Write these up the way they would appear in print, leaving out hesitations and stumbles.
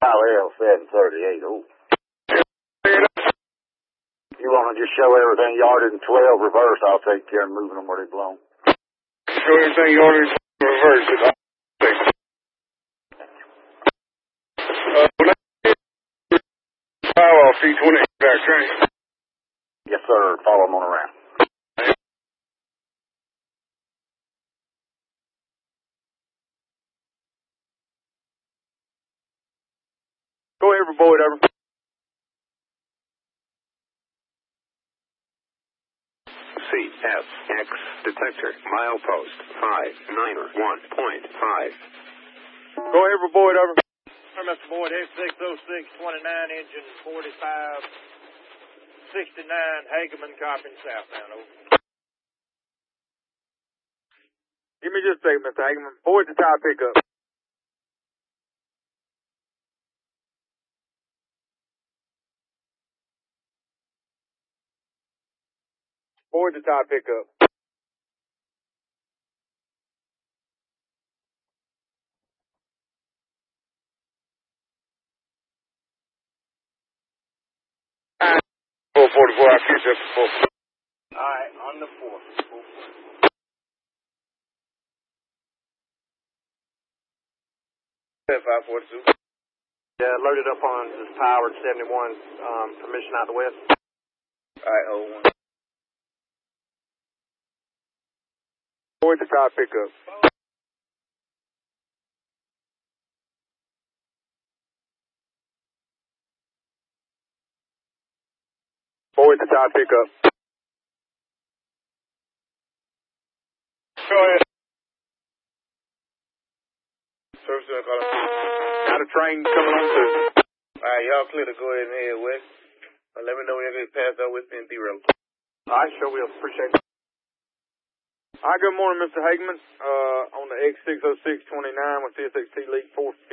IL 738. Ooh. You want to just show everything yarded in 12 reverse, I'll take care of moving them where they belong. Show everything yarded in reverse. When I get off C-20 back train. Yes, sir. Follow them on around. Go ahead, Boyd, over. CFX detector, milepost 591.5. Go ahead, Boyd, over. Mr. Boyd, F60629, engine 4569, Hageman, copying southbound, over. Give me just a second, Mr. Hageman. Boyd the tie pickup. Boyd the tie pickup. All right, 444, I'll catch up to 4. Alright, on the 4. Loaded up on this Powered 71, permission out the west. Alright, hold on. Boyd the tie pickup. Boyd the tie pickup. Go ahead. Service call. Got a train coming on too. Alright, y'all clear to go ahead and head west. Let me know when you're going to pass out west and D-Rail. Alright, sure will. Appreciate it. Alright, good morning, Mr. Hageman. On the X60629 with CSXT League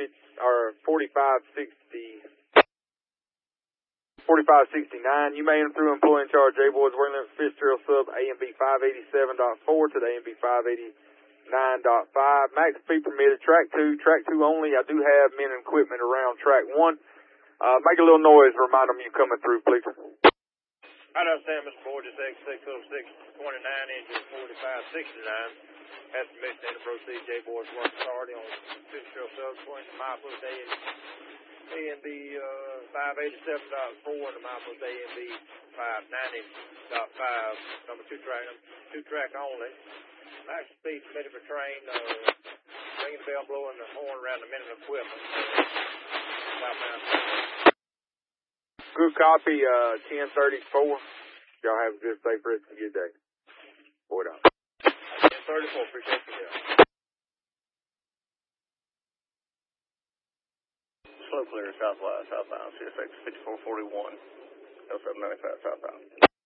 4569, you may enter through employee in charge J-Boys Wearing Limits Fish Trail Sub AMB 587.4 to the AMB 589.5. Max speed permitted. Track 2 only. I do have men and equipment around track 1. Make a little noise. Remind them you coming through, please. I understand, Mr. Boyd, this X60629, engine 4569. Has permission to proceed J-Boys work authority on Fish Trail Sub, according to milepost AMB 587.4 and the milepost AMB 590.5. Number 2 track only. Max speed permitted for train, ringing the bell, blowing the horn around the men and equipment. Southbound. Good copy, 1034. Y'all have a good, safe rest of your day. Boyd out. 1034, appreciate your help. Slow clear southbound, CSX 5441, L795 southbound.